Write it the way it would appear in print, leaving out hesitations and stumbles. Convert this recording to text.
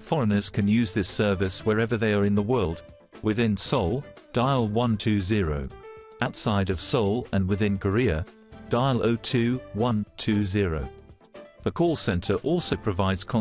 Foreigners can use this service wherever they are in the world. Within Seoul, dial 120. Outside of Seoul and within Korea, dial 02120. The call center also provides